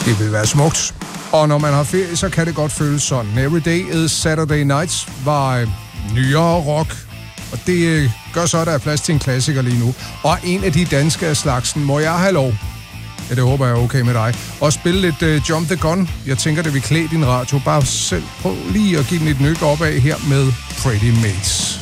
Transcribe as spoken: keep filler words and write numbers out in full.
Det vil være smukt. Og når man har ferie, så kan det godt føles sådan. Every Day is Saturday Nights var øh, nyere rock, og det øh, gør så, at der er plads til en klassiker lige nu. Og en af de danske af slagsen, må jeg have lov, ja, det håber jeg er okay med dig, og spille lidt øh, Jump the Gun. Jeg tænker, det vil klæde din radio. Bare selv prøv lige at give den et nyk opad her med Pretty Mates.